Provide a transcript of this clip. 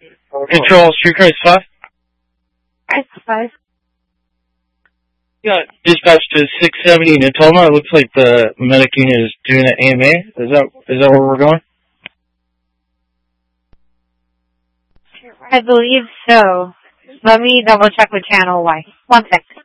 Control, street car 5. It's 5. Yeah, dispatch to 670 Natoma. It looks like the medic unit is doing an AMA. Is that where we're going? I believe so. Let me double check with Channel Y. 1 sec.